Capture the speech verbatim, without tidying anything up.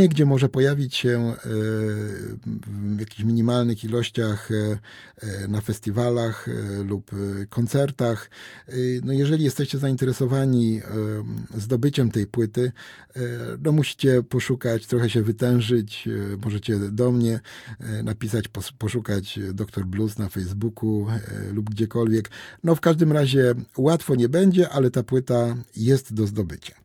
gdzie może pojawić się w jakichś minimalnych ilościach na festiwalach lub koncertach. No jeżeli jesteście zainteresowani zdobyciem tej płyty, no musicie poszukać, trochę się wytężyć. Możecie do mnie napisać, poszukać doktor Blues na Facebooku lub gdziekolwiek. No w każdym razie łatwo nie będzie, ale ta płyta jest do zdobycia.